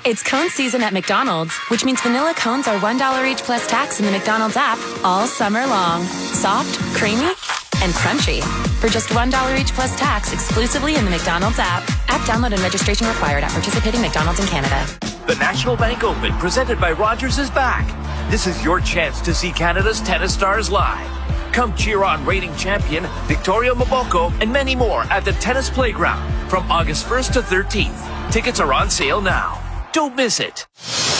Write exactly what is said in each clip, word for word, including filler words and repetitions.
It's cone season at McDonald's, which means vanilla cones are one dollar each plus tax in the McDonald's app all summer long. Soft, creamy, and crunchy. For just one dollar each plus tax exclusively in the McDonald's app. App download and registration required at participating McDonald's in Canada. The National Bank Open, presented by Rogers, is back. This is your chance to see Canada's tennis stars live. Come cheer on reigning champion Victoria Mboko and many more at the Tennis Playground from August first to thirteenth. Tickets are on sale now. Don't miss it.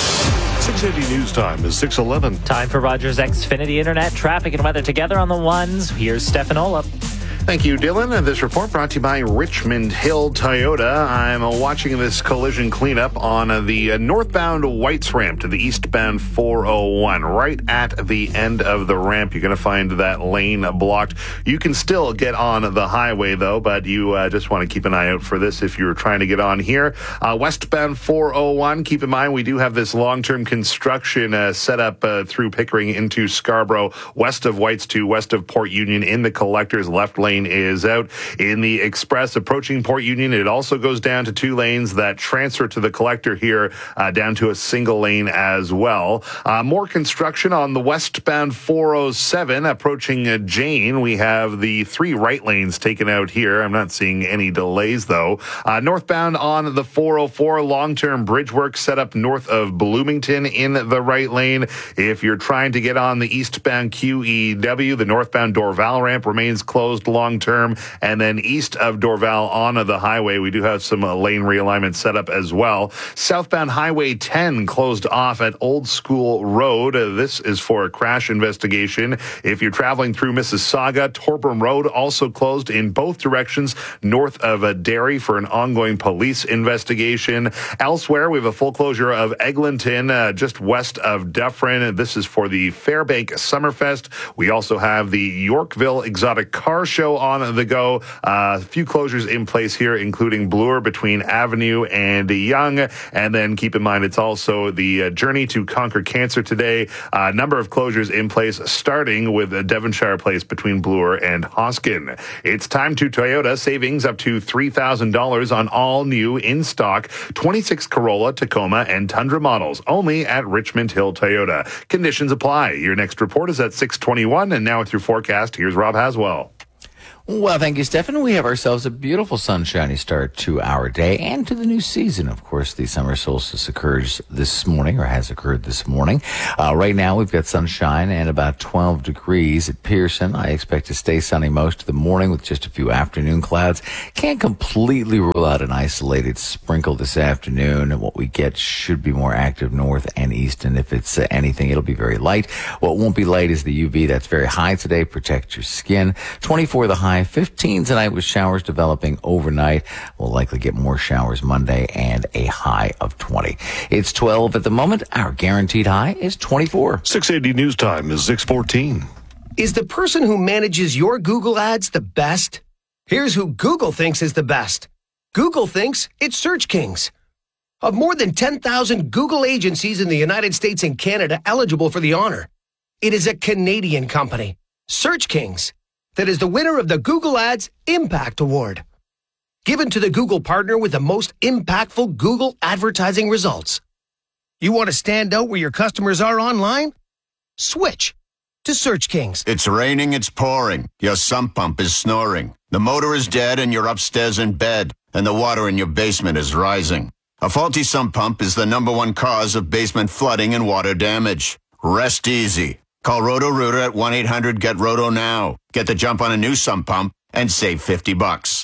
six eighty News Time is six eleven. Time for Rogers Xfinity Internet traffic and weather together on the ones. Here's Stefan Olaf. Thank you, Dylan. And this report brought to you by Richmond Hill Toyota. I'm uh, watching this collision cleanup on uh, the uh, northbound Whites ramp to the eastbound four oh one. Right at the end of the ramp, you're going to find that lane blocked. You can still get on the highway, though, but you uh, just want to keep an eye out for this if you're trying to get on here. Uh, westbound four oh one, keep in mind we do have this long-term construction uh, set up uh, through Pickering into Scarborough, west of Whites to west of Port Union in the collector's left lane is out. In the express approaching Port Union, it also goes down to two lanes that transfer to the collector here uh, down to a single lane as well. Uh, more construction on the westbound four oh seven approaching uh, Jane. We have the three right lanes taken out here. I'm not seeing any delays though. Uh, northbound on the four oh four, long-term bridge work set up north of Bloomington in the right lane. If you're trying to get on the eastbound Q E W, the northbound Dorval ramp remains closed long term, and then east of Dorval on the highway, we do have some uh, lane realignment set up as well. Southbound Highway ten closed off at Old School Road. Uh, this is for a crash investigation. If you're traveling through Mississauga, Torbram Road also closed in both directions north of uh, Derry for an ongoing police investigation. Elsewhere, we have a full closure of Eglinton uh, just west of Dufferin. This is for the Fairbank Summerfest. We also have the Yorkville Exotic Car Show on the go. Uh, a few closures in place here, including Bloor between Avenue and Young. And then keep in mind, it's also the uh, Journey to Conquer Cancer today. A uh, number of closures in place, starting with uh, Devonshire Place between Bloor and Hoskin. It's time to Toyota. Savings up to three thousand dollars on all new in-stock twenty-six Corolla, Tacoma, and Tundra models, only at Richmond Hill Toyota. Conditions apply. Your next report is at six twenty-one, and now with your forecast, here's Rob Haswell. Well, thank you, Stefan. We have ourselves a beautiful sunshiny start to our day and to the new season. Of course, the summer solstice occurs this morning, or has occurred this morning. Uh, right now, we've got sunshine and about twelve degrees at Pearson. I expect to stay sunny most of the morning with just a few afternoon clouds. Can't completely rule out an isolated sprinkle this afternoon. What we get should be more active north and east, and if it's uh, anything, it'll be very light. What won't be light is the U V. That's very high today. Protect your skin. twenty-four the high. fifteen tonight with showers developing overnight. We'll likely get more showers Monday and a high of twenty. It's twelve at the moment. Our guaranteed high is twenty-four. six eighty News Time is six fourteen. Is the person who manages your Google ads the best? Here's who Google thinks is the best. Google thinks it's Search Kings. Of more than ten thousand Google agencies in the United States and Canada eligible for the honor, it is a Canadian company, Search Kings, that is the winner of the Google Ads Impact Award, given to the Google partner with the most impactful Google advertising results. You want to stand out where your customers are online? Switch to Search Kings. It's raining, it's pouring. Your sump pump is snoring. The motor is dead and you're upstairs in bed, and the water in your basement is rising. A faulty sump pump is the number one cause of basement flooding and water damage. Rest easy. Call Roto-Rooter at one eight hundred get roto now. Get the jump on a new sump pump and save fifty bucks.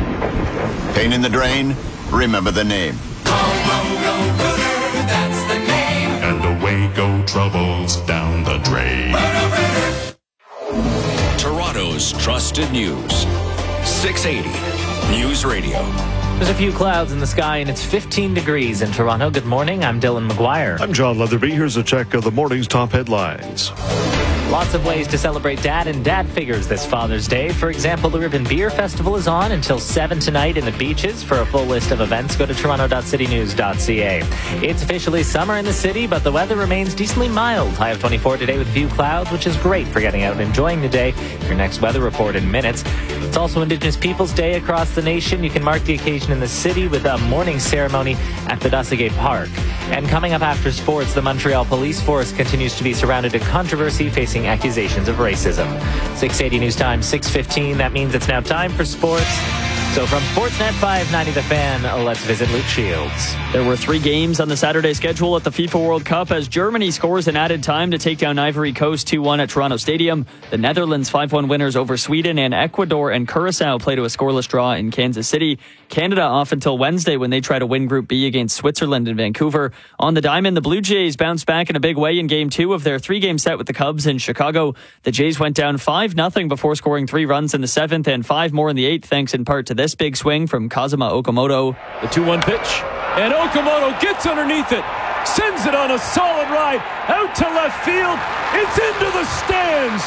Pain in the drain? Remember the name. Roto-Rooter, that's the name. And away go troubles down the drain. Toronto's trusted news. six eighty News Radio. There's a few clouds in the sky, and it's fifteen degrees in Toronto. Good morning. I'm Dylan McGuire. I'm John Leatherby. Here's a check of the morning's top headlines. Lots of ways to celebrate dad and dad figures this Father's Day. For example, the Ribbon Beer Festival is on until seven tonight in the beaches. For a full list of events, go to toronto dot city news dot c a. It's officially summer in the city, but the weather remains decently mild. High of twenty-four today with few clouds, which is great for getting out and enjoying the day. Your next weather report in minutes. It's also Indigenous Peoples Day across the nation. You can mark the occasion in the city with a morning ceremony at the Dussigay Park. And coming up after sports, the Montreal Police Force continues to be surrounded in controversy, facing accusations of racism. six eighty News Time, six fifteen. That means it's now time for sports. So from Sportsnet five ninety The Fan, let's visit Luke Shields. There were three games on the Saturday schedule at the FIFA World Cup as Germany scores in added time to take down Ivory Coast two one at Toronto Stadium. The Netherlands five one winners over Sweden, and Ecuador and Curacao play to a scoreless draw in Kansas City. Canada off until Wednesday when they try to win Group B against Switzerland in Vancouver. On the diamond, the Blue Jays bounced back in a big way in Game two of their three-game set with the Cubs in Chicago. The Jays went down five nothing before scoring three runs in the seventh and five more in the eighth, thanks in part to this big swing from Kazuma Okamoto. The two one pitch, and Okamoto gets underneath it, sends it on a solid ride, out to left field, it's into the stands.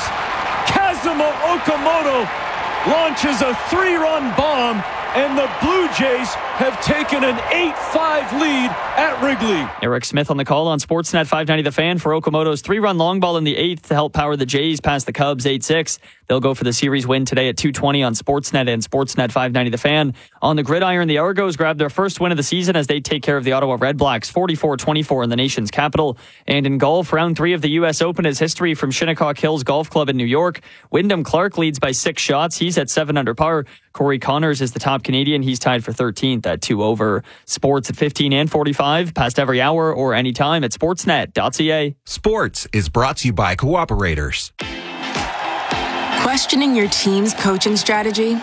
Kazuma Okamoto launches a three-run bomb, and the Blue Jays have taken an eight five lead at Wrigley. Eric Smith on the call on Sportsnet five ninety The Fan for Okamoto's three-run long ball in the eighth to help power the Jays past the Cubs eight six. They'll go for the series win today at two twenty on Sportsnet and Sportsnet five ninety The Fan. On the gridiron, the Argos grabbed their first win of the season as they take care of the Ottawa Redblacks forty-four twenty-four in the nation's capital. And in golf, round three of the U S Open is history from Shinnecock Hills Golf Club in New York. Wyndham Clark leads by six shots. He's at seven under par. Corey Connors is the top Canadian. He's tied for thirteenth at two over. Sports at fifteen and forty-five, past every hour or anytime at sportsnet dot c a. Sports is brought to you by Cooperators. Questioning your team's coaching strategy?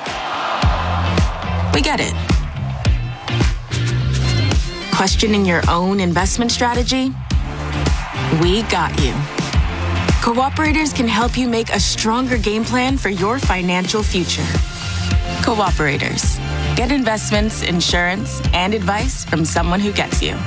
We get it. Questioning your own investment strategy? We got you. Cooperators can help you make a stronger game plan for your financial future. Cooperators. Get investments, insurance, and advice from someone who gets you.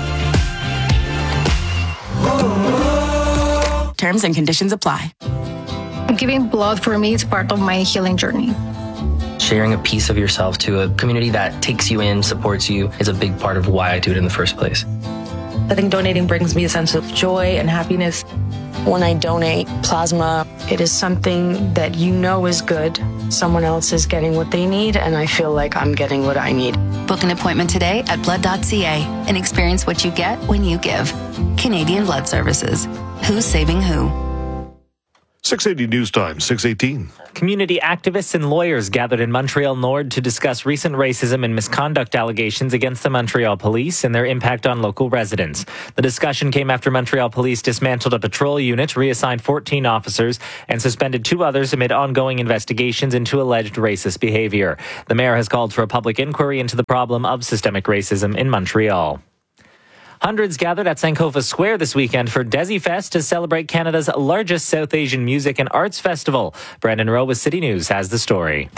Terms and conditions apply. Giving blood for me is part of my healing journey. Sharing a piece of yourself to a community that takes you in, supports you, is a big part of why I do it in the first place. I think donating brings me a sense of joy and happiness. When I donate plasma, it is something that you know is good. Someone else is getting what they need, and I feel like I'm getting what I need. Book an appointment today at blood dot c a and experience what you get when you give. Canadian Blood Services. Who's saving who? six eighty News Time, six eighteen. Community activists and lawyers gathered in Montreal Nord to discuss recent racism and misconduct allegations against the Montreal Police and their impact on local residents. The discussion came after Montreal Police dismantled a patrol unit, reassigned fourteen officers, and suspended two others amid ongoing investigations into alleged racist behavior. The mayor has called for a public inquiry into the problem of systemic racism in Montreal. Hundreds gathered at Sankofa Square this weekend for Desi Fest to celebrate Canada's largest South Asian music and arts festival. Brandon Rowe with City News has the story.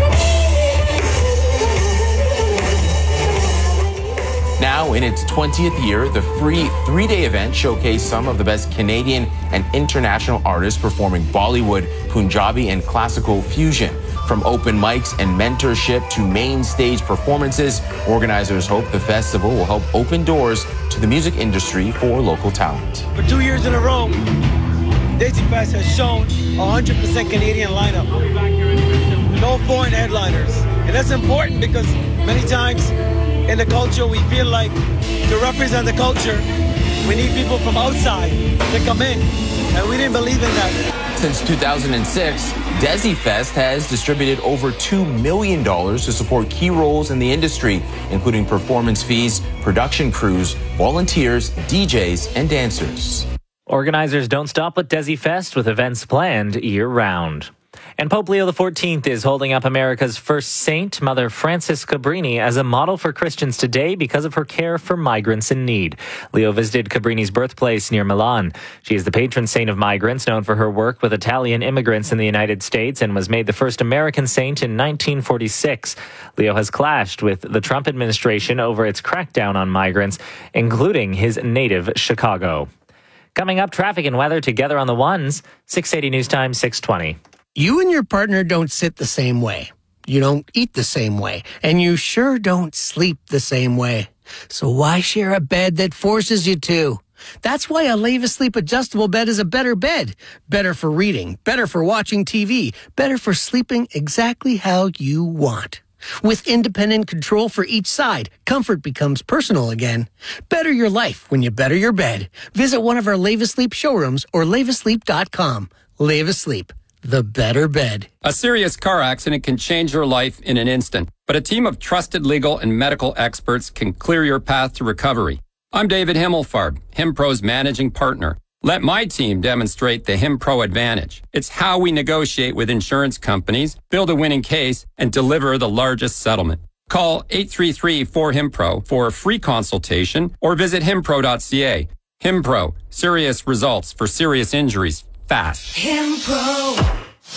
Now, in its twentieth year, the free three-day event showcased some of the best Canadian and international artists performing Bollywood, Punjabi, and classical fusion. From open mics and mentorship to main stage performances, organizers hope the festival will help open doors to the music industry for local talent. For two years in a row, Desi Fest has shown a one hundred percent Canadian lineup. No foreign headliners. And that's important because many times in the culture, we feel like to represent the culture, we need people from outside to come in. And we didn't believe in that. Since two thousand six, Desi Fest has distributed over two million dollars to support key roles in the industry, including performance fees, production crews, volunteers, D Js, and dancers. Organizers don't stop with Desi Fest, with events planned year-round. And Pope Leo the fourteenth is holding up America's first saint, Mother Frances Cabrini, as a model for Christians today because of her care for migrants in need. Leo visited Cabrini's birthplace near Milan. She is the patron saint of migrants, known for her work with Italian immigrants in the United States, and was made the first American saint in nineteen forty-six. Leo has clashed with the Trump administration over its crackdown on migrants, including his native Chicago. Coming up, traffic and weather together on the ones. six eighty News Time, six twenty. You and your partner don't sit the same way. You don't eat the same way. And you sure don't sleep the same way. So why share a bed that forces you to? That's why a Leva Sleep adjustable bed is a better bed. Better for reading, better for watching T V, better for sleeping exactly how you want. With independent control for each side, comfort becomes personal again. Better your life when you better your bed. Visit one of our Leva Sleep showrooms or leva sleep dot com. Leva Sleep, the better bed. A serious car accident can change your life in an instant, but a team of trusted legal and medical experts can clear your path to recovery. I'm David Himmelfarb, HimPro's managing partner. Let my team demonstrate the HimPro advantage. It's how we negotiate with insurance companies, build a winning case, and deliver the largest settlement. Call eight three three, four, HIMPRO for a free consultation or visit himpro dot c a. HimPro, serious results for serious injuries fast. HimPro.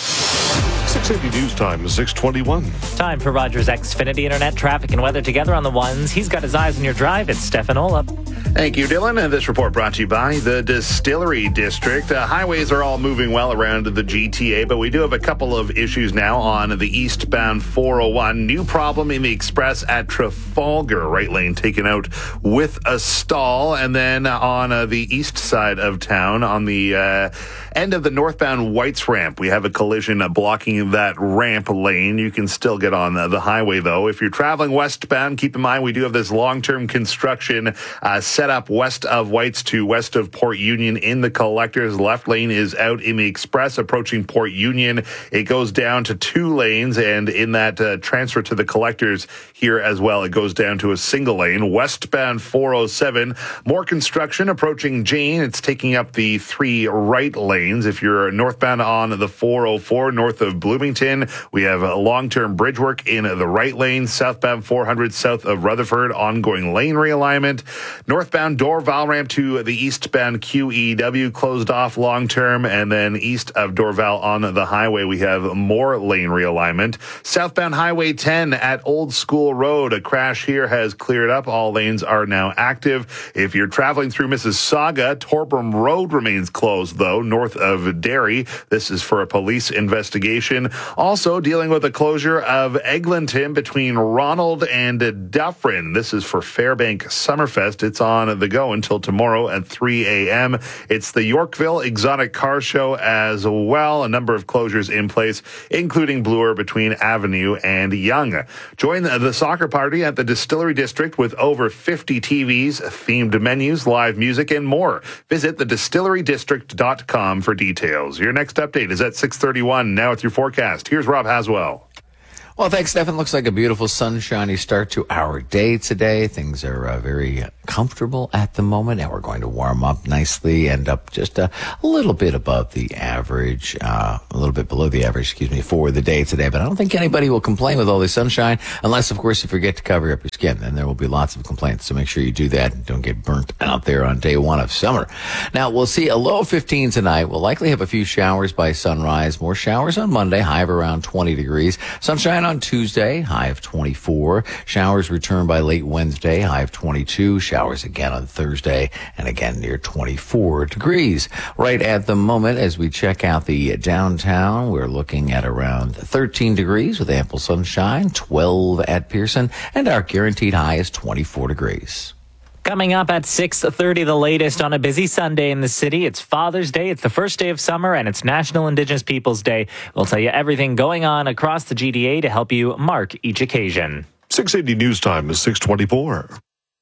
six eighty News Time, six twenty-one. Time for Rogers Xfinity Internet traffic and weather together on the ones. He's got his eyes on your drive. It's Stefan Olaf. Thank you, Dylan. And this report brought to you by the Distillery District. Uh, highways are all moving well around the G T A, but we do have a couple of issues now on the eastbound four oh one. New problem in the express at Trafalgar. Right lane taken out with a stall. And then on uh, the east side of town, on the uh, end of the northbound Whites ramp, we have a collision uh, blocking that ramp lane. You can still get on the, the highway, though. If you're traveling westbound, keep in mind we do have this long-term construction uh, set up west of Whites to west of Port Union in the collectors. Left lane is out in the express approaching Port Union. It goes down to two lanes, and in that uh, transfer to the collectors here as well, it goes down to a single lane. Westbound four oh seven, more construction approaching Jane. It's taking up the three right lanes. If you're northbound on the four oh four north of Bloomington, we have a long-term bridge work in the right lane. Southbound four hundred south of Rutherford, ongoing lane realignment. Northbound Dorval ramp to the eastbound Q E W closed off long-term, and then east of Dorval on the highway, we have more lane realignment. Southbound Highway ten at Old School Road, a crash here has cleared up. All lanes are now active. If you're traveling through Mississauga, Torbram Road remains closed, though, north of Derry. This is for a police investigation. Also dealing with the closure of Eglinton between Ronald and Dufferin. This is for Fairbank Summerfest. It's on the go until tomorrow at three a.m. It's the Yorkville Exotic Car Show as well. A number of closures in place, including Bloor between Avenue and Yonge. Join the soccer party at the Distillery District with over fifty T Vs, themed menus, live music, and more. Visit the distillery district dot com for details. Your next update is at six thirty-one. Now with your forecast, here's Rob Haswell. Well, thanks, Stefan. Looks like a beautiful sunshiny start to our day today. Things are uh, very comfortable at the moment, and we're going to warm up nicely, end up just a, a little bit above the average, uh, a little bit below the average, excuse me, for the day today. But I don't think anybody will complain with all the sunshine, unless, of course, you forget to cover up your skin. Then there will be lots of complaints, so make sure you do that and don't get burnt out there on day one of summer. Now, we'll see a low of fifteen tonight. We'll likely have a few showers by sunrise. More showers on Monday, high of around twenty degrees. Sunshine on Tuesday, high of twenty-four. Showers return by late Wednesday, high of twenty-two. Showers again on Thursday, and again near twenty-four degrees. Right at the moment, as we check out the downtown, we're looking at around thirteen degrees with ample sunshine, twelve at Pearson, and our guaranteed high is twenty-four degrees. Coming up at six thirty, the latest on a busy Sunday in the city. It's Father's Day, it's the first day of summer, and it's National Indigenous Peoples Day. We'll tell you everything going on across the G D A to help you mark each occasion. six eighty News Time is six twenty-four.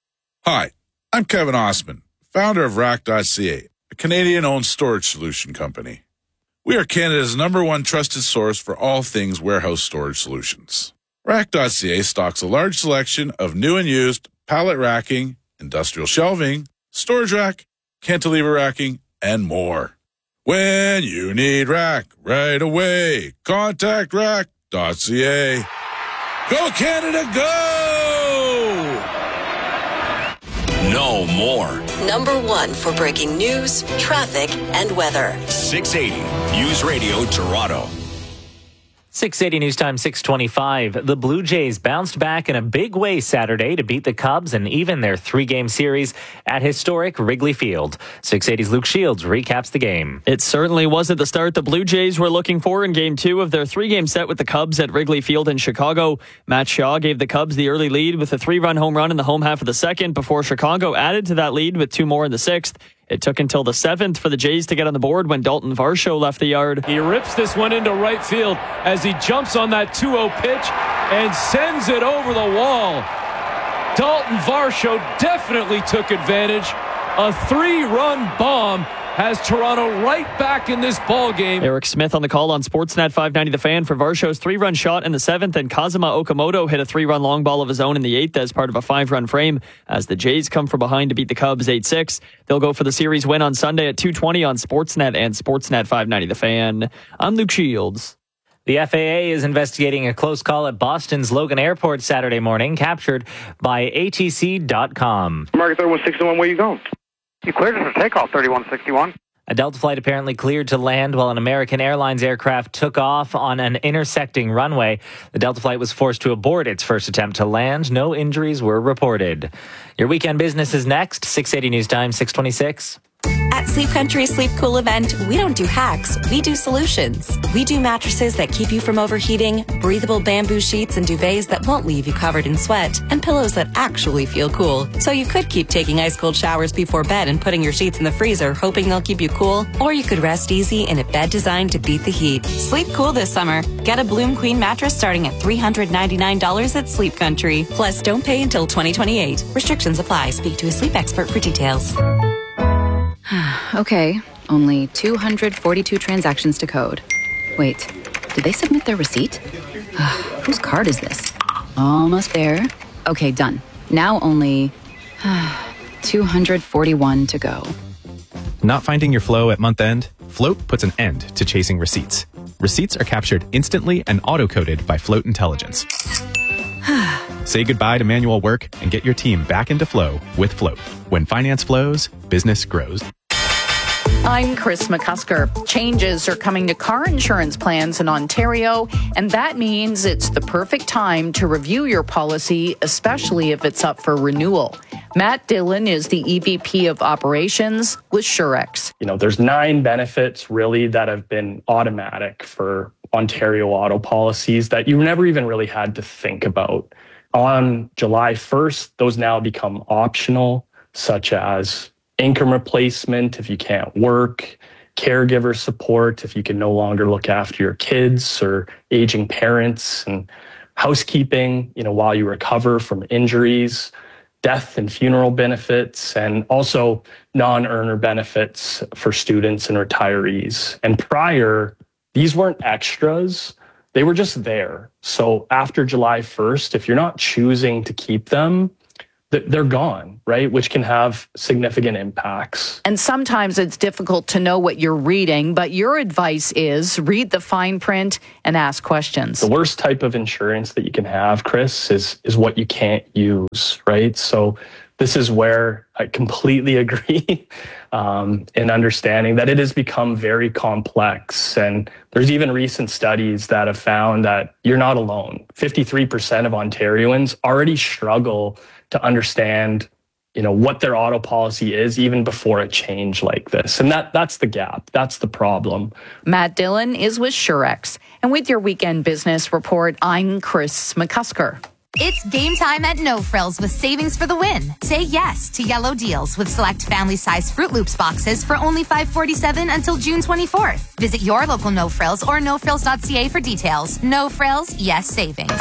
Hi, I'm Kevin Osman, founder of rack dot c a, a Canadian-owned storage solution company. We are Canada's number one trusted source for all things warehouse storage solutions. rack dot c a stocks a large selection of new and used pallet racking, industrial shelving, storage rack, cantilever racking, and more. When you need rack right away, contact rack dot c a. Go Canada, go! No more. Number one for breaking news, traffic, and weather. six eighty News Radio Toronto. six eighty News Time, six twenty-five. The Blue Jays bounced back in a big way Saturday to beat the Cubs and even their three-game series at historic Wrigley Field. six eighty's Luke Shields recaps the game. It certainly wasn't the start the Blue Jays were looking for in Game two of their three-game set with the Cubs at Wrigley Field in Chicago. Matt Shaw gave the Cubs the early lead with a three-run home run in the home half of the second before Chicago added to that lead with two more in the sixth. It took until the seventh for the Jays to get on the board when Dalton Varsho left the yard. He rips this one into right field as he jumps on that two oh pitch and sends it over the wall. Dalton Varsho definitely took advantage. A three-run bomb has Toronto right back in this ball game. Eric Smith on the call on Sportsnet five ninety The Fan for Varsho's three-run shot in the seventh, and Kazuma Okamoto hit a three-run long ball of his own in the eighth as part of a five-run frame as the Jays come from behind to beat the Cubs eight six. They'll go for the series win on Sunday at two twenty on Sportsnet and Sportsnet five ninety The Fan. I'm Luke Shields. The F A A is investigating a close call at Boston's Logan Airport Saturday morning, captured by A T C dot com. American thirty-one sixty-one, where you going? You cleared it for takeoff, thirty-one sixty-one. A Delta flight apparently cleared to land while an American Airlines aircraft took off on an intersecting runway. The Delta flight was forced to abort its first attempt to land. No injuries were reported. Your weekend business is next. six eighty News Time, six twenty-six. At Sleep Country Sleep Cool event, we don't do hacks, we do solutions. We do mattresses that keep you from overheating, breathable bamboo sheets and duvets that won't leave you covered in sweat, and pillows that actually feel cool. So you could keep taking ice cold showers before bed and putting your sheets in the freezer, hoping they'll keep you cool, or you could rest easy in a bed designed to beat the heat. Sleep cool this summer. Get a Bloom Queen mattress starting at three hundred ninety-nine dollars at Sleep Country. Plus, don't pay until twenty twenty-eight. Restrictions apply. Speak to a sleep expert for details. Okay, only two hundred forty-two transactions to code. Wait, did they submit their receipt? Whose card is this? Almost there. Okay, done. Now only two hundred forty-one to go. Not finding your flow at month end? Float puts an end to chasing receipts. Receipts are captured instantly and auto-coded by Float Intelligence. Say goodbye to manual work and get your team back into flow with Float. When finance flows, business grows. I'm Chris McCusker. Changes are coming to car insurance plans in Ontario, and that means it's the perfect time to review your policy, especially if it's up for renewal. Matt Dillon is the E V P of Operations with Surex. You know, there's nine benefits really that have been automatic for Ontario auto policies that you never even really had to think about. On July first, those now become optional, such as income replacement if you can't work, caregiver support if you can no longer look after your kids or aging parents, and housekeeping, you know, while you recover from injuries, death and funeral benefits, and also non-earner benefits for students and retirees. And prior, these weren't extras. They were just there. So after July first, if you're not choosing to keep them, they're gone, right? Which can have significant impacts. And sometimes it's difficult to know what you're reading, but your advice is read the fine print and ask questions. The worst type of insurance that you can have, Chris, is, is what you can't use, right? So this is where I completely agree um, in understanding that it has become very complex. And there's even recent studies that have found that you're not alone. fifty-three percent of Ontarians already struggle to understand, you know, what their auto policy is even before a change like this. And that that's the gap. That's the problem. Matt Dillon is with Surex. And with your weekend business report, I'm Chris McCusker. It's game time at No Frills with savings for the win. Say yes to yellow deals with select family-size Fruit Loops boxes for only five forty-seven until June twenty-fourth. Visit your local No Frills or no frills dot c a for details. No Frills, yes savings.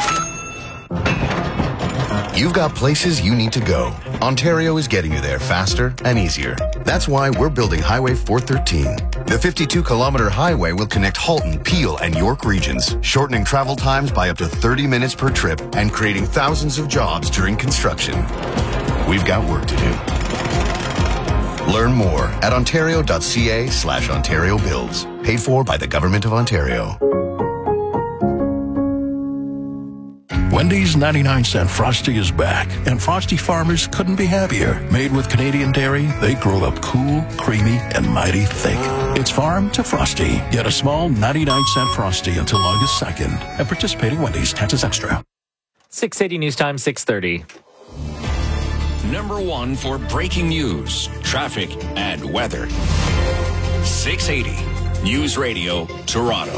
You've got places you need to go. Ontario is getting you there faster and easier. That's why we're building Highway four thirteen. The fifty-two kilometer highway will connect Halton, Peel, and York regions, shortening travel times by up to thirty minutes per trip and creating thousands of jobs during construction. We've got work to do. Learn more at ontario dot c a slash Ontario Builds. Paid for by the Government of Ontario. Wendy's ninety-nine cent Frosty is back, and Frosty farmers couldn't be happier. Made with Canadian dairy, they grow up cool, creamy, and mighty thick. It's farm to Frosty. Get a small ninety-nine cent Frosty until August second. At participating Wendy's, taxes extra. six eighty News Time, six thirty. Number one for breaking news, traffic, and weather. six eighty News Radio, Toronto.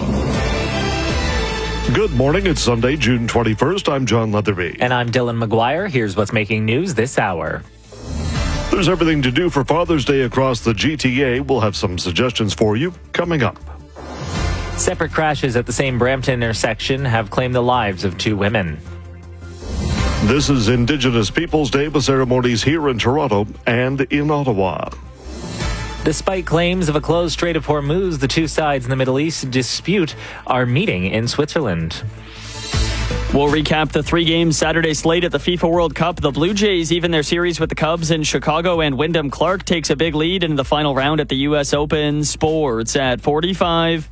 Good morning. It's Sunday, June twenty-first. I'm John Leatherby. And I'm Dylan McGuire. Here's what's making news this hour. There's everything to do for Father's Day across the G T A. We'll have some suggestions for you coming up. Separate crashes at the same Brampton intersection have claimed the lives of two women. This is Indigenous Peoples Day with ceremonies here in Toronto and in Ottawa. Despite claims of a closed Strait of Hormuz, the two sides in the Middle East dispute are meeting in Switzerland. We'll recap the three-game Saturday slate at the FIFA World Cup. The Blue Jays even their series with the Cubs in Chicago, and Wyndham Clark takes a big lead into the final round at the U S Open. Sports at forty-five.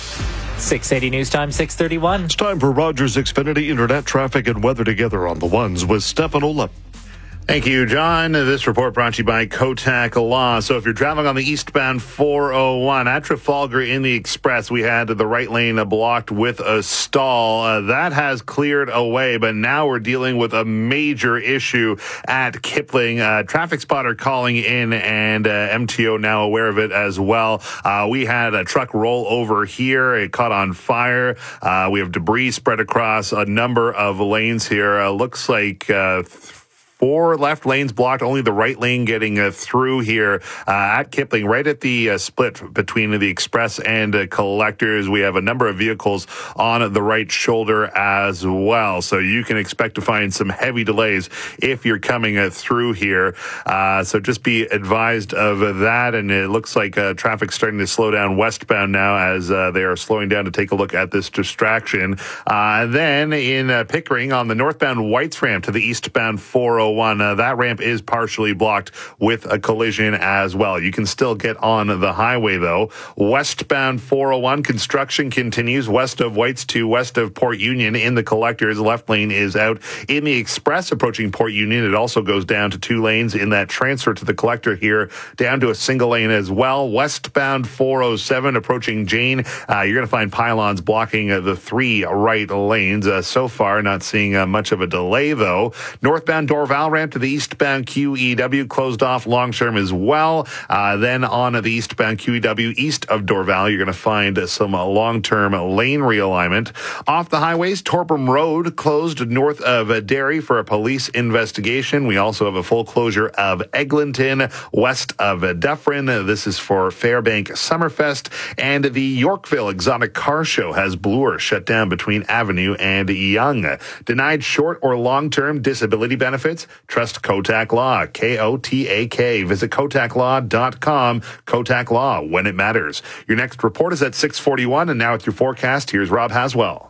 six eighty News Time, six thirty-one. It's time for Rogers Xfinity Internet traffic and weather together on the ones with Stefan Olep. Thank you, John. This report brought to you by Kotak Law. So if you're traveling on the eastbound four oh one at Trafalgar in the Express, we had the right lane blocked with a stall. Uh, that has cleared away, but now we're dealing with a major issue at Kipling. Uh, traffic spotter calling in, and uh, M T O now aware of it as well. Uh, we had a truck roll over here. It caught on fire. Uh, we have debris spread across a number of lanes here. Uh, looks like uh, Four left lanes blocked, only the right lane getting uh, through here uh, at Kipling, right at the uh, split between the Express and uh, Collectors. We have a number of vehicles on the right shoulder as well. So you can expect to find some heavy delays if you're coming uh, through here. Uh, so just be advised of that. And it looks like uh, traffic's starting to slow down westbound now as uh, they are slowing down to take a look at this distraction. Uh, then in uh, Pickering on the northbound Whites ramp to the eastbound four oh one, uh, that ramp is partially blocked with a collision as well. You can still get on the highway though. Westbound four oh one construction continues west of Whites to west of Port Union in the Collectors. Left lane is out. In the Express approaching Port Union, it also goes down to two lanes in that transfer to the Collector here, down to a single lane as well. Westbound four oh seven approaching Jane, uh, you're going to find pylons blocking uh, the three right lanes. Uh, so far, not seeing uh, much of a delay though. Northbound Dorval ramp to the eastbound Q E W closed off long term as well. Uh, then on the eastbound Q E W east of Dorval, you're going to find uh, some uh, long-term lane realignment. Off the highways, Torbram Road closed north of uh, Derry for a police investigation. We also have a full closure of Eglinton west of uh, Dufferin. Uh, this is for Fairbank Summerfest. And the Yorkville Exotic Car Show has Bloor shut down between Avenue and Yonge. Denied short or long-term disability benefits? Trust Kotak Law, K O T A K. Visit kotak law dot com. Kotak Law, when it matters. Your next report is at six forty-one, and now with your forecast, here's Rob Haswell.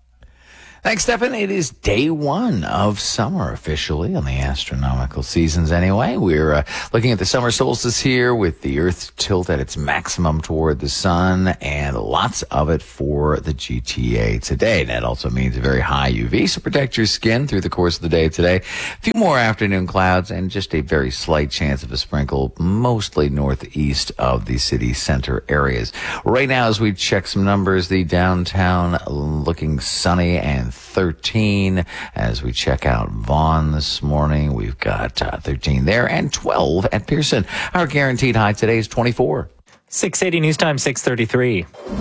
Thanks, Stefan. It is day one of summer officially on the astronomical seasons anyway. We're uh, looking at the summer solstice here with the Earth tilt at its maximum toward the sun and lots of it for the G T A today. That also means a very high U V, so protect your skin through the course of the day today. A few more afternoon clouds and just a very slight chance of a sprinkle, mostly northeast of the city center areas. Right now, as we check some numbers, the downtown looking sunny and thirteen. As we check out Vaughan this morning, we've got uh, thirteen there and twelve at Pearson. Our guaranteed high today is twenty-four. six eighty News Time, six thirty-three.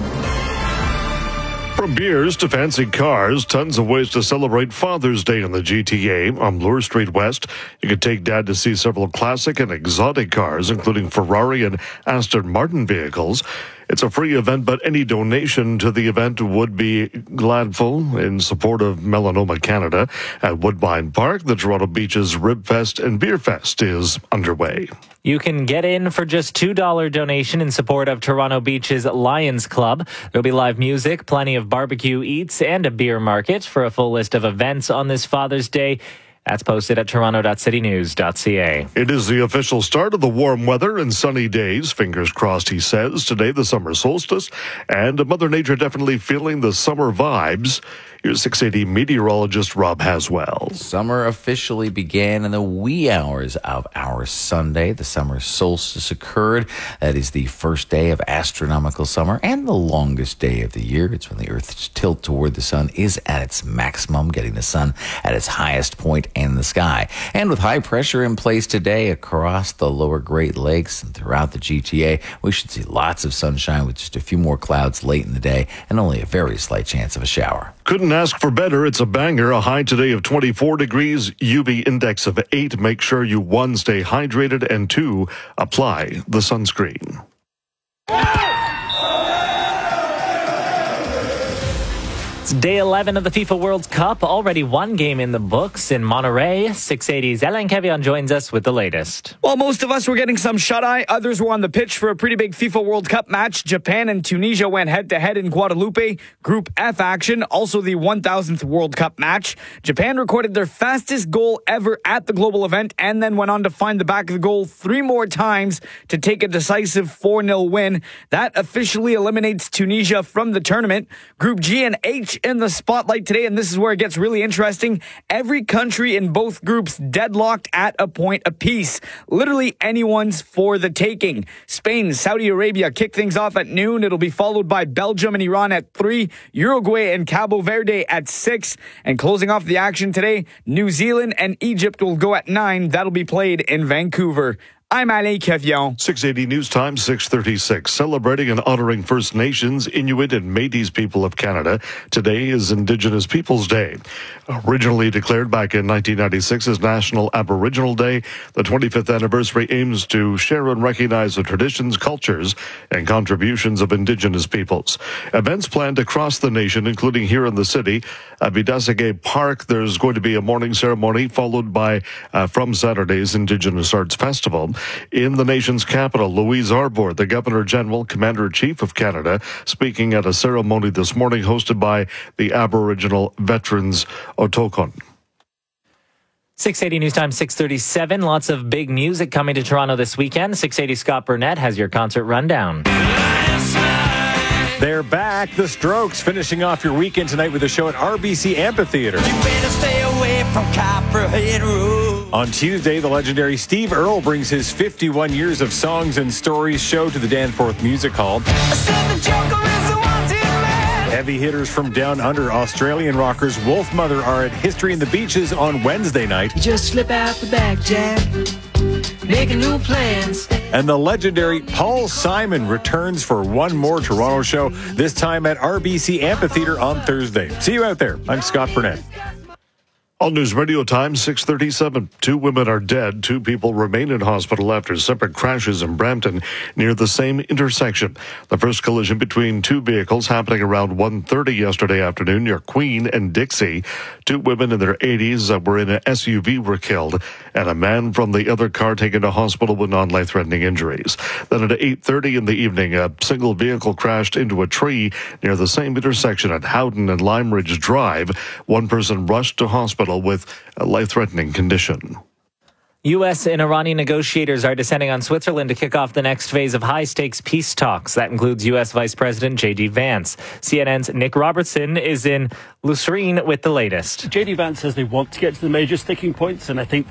From beers to fancy cars, tons of ways to celebrate Father's Day in the G T A. On Bloor Street West, you can take Dad to see several classic and exotic cars, including Ferrari and Aston Martin vehicles. It's a free event, but any donation to the event would be gladful in support of Melanoma Canada. At Woodbine Park, the Toronto Beaches Rib Fest and Beer Fest is underway. You can get in for just two dollars donation in support of Toronto Beach's Lions Club. There'll be live music, plenty of barbecue eats, and a beer market. For a full list of events on this Father's Day, that's posted at toronto dot city news dot c a. It is the official start of the warm weather and sunny days. Fingers crossed, he says. Today, the summer solstice, and Mother Nature definitely feeling the summer vibes. Here's six eighty meteorologist Rob Haswell. Summer officially began in the wee hours of our Sunday. The summer solstice occurred. That is the first day of astronomical summer and the longest day of the year. It's when the Earth's tilt toward the sun is at its maximum, getting the sun at its highest point in the sky. And with high pressure in place today across the lower Great Lakes and throughout the G T A, we should see lots of sunshine with just a few more clouds late in the day and only a very slight chance of a shower. Couldn't ask for better. It's a banger. A high today of twenty-four degrees, U V index of eight. Make sure you, one, stay hydrated, and two, apply the sunscreen. It's day eleven of the FIFA World Cup. Already one game in the books in Monterrey. six eighty's Alain Kevion joins us with the latest. Well, most of us were getting some shut-eye. Others were on the pitch for a pretty big FIFA World Cup match. Japan and Tunisia went head-to-head in Guadalupe. Group F action, also the one thousandth World Cup match. Japan recorded their fastest goal ever at the global event and then went on to find the back of the goal three more times to take a decisive four nil win. That officially eliminates Tunisia from the tournament. Group G and H in the spotlight today, and this is where it gets really interesting. Every country in both groups deadlocked at a point apiece. Literally anyone's for the taking. Spain, Saudi Arabia kick things off at noon. It'll be followed by Belgium and Iran at three, Uruguay and Cabo Verde at six, and closing off the action today, New Zealand and Egypt will go at nine. That'll be played in Vancouver. I'm Alain Kevion. six eighty News Time, six thirty-six. Celebrating and honoring First Nations, Inuit, and Métis people of Canada. Today is Indigenous Peoples Day. Originally declared back in nineteen ninety-six as National Aboriginal Day, the twenty-fifth anniversary aims to share and recognize the traditions, cultures, and contributions of Indigenous peoples. Events planned across the nation, including here in the city. At Vidasagay Park, there's going to be a morning ceremony followed by, uh, from Saturday's Indigenous Arts Festival. In the nation's capital, Louise Arbour, the Governor-General, Commander-in-Chief of Canada, speaking at a ceremony this morning hosted by the Aboriginal Veterans Otokon. six eighty News Time, six thirty-seven. Lots of big music coming to Toronto this weekend. six eighty Scott Burnett has your concert rundown. They're back. The Strokes finishing off your weekend tonight with a show at R B C Amphitheater. You better stay away from Copperhead Road. On Tuesday, the legendary Steve Earle brings his fifty-one years of songs and stories show to the Danforth Music Hall. I said the Joker is a wanted man. Heavy hitters from down under, Australian rockers Wolf Mother are at History in the Beaches on Wednesday night. You just slip out the back, Jack. Making new plans. And the legendary Paul Simon returns for one more Toronto show, this time at R B C Amphitheater on Thursday. See you out there. I'm Scott Burnett. All News Radio Time, six thirty-seven. Two women are dead. Two people remain in hospital after separate crashes in Brampton near the same intersection. The first collision between two vehicles happening around one thirty yesterday afternoon near Queen and Dixie. Two women in their eighties that were in an S U V were killed, and a man from the other car taken to hospital with non-life-threatening injuries. Then at eight thirty in the evening, a single vehicle crashed into a tree near the same intersection at Howden and Lime Ridge Drive. One person rushed to hospital with a life-threatening condition. U S and Iranian negotiators are descending on Switzerland to kick off the next phase of high-stakes peace talks. That includes U S Vice President J D Vance. C N N's Nick Robertson is in Lucerne with the latest. J D Vance says they want to get to the major sticking points, and I think